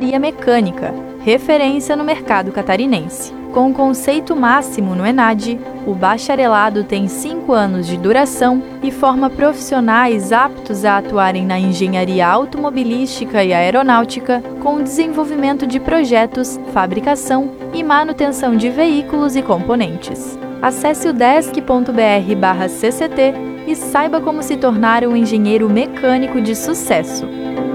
engenharia mecânica, referência no mercado catarinense. Com o conceito máximo no ENAD, o bacharelado tem 5 anos de duração e forma profissionais aptos a atuarem na engenharia automobilística e aeronáutica, com desenvolvimento de projetos, fabricação e manutenção de veículos e componentes. Acesse o udesc.br/cct e saiba como se tornar um engenheiro mecânico de sucesso.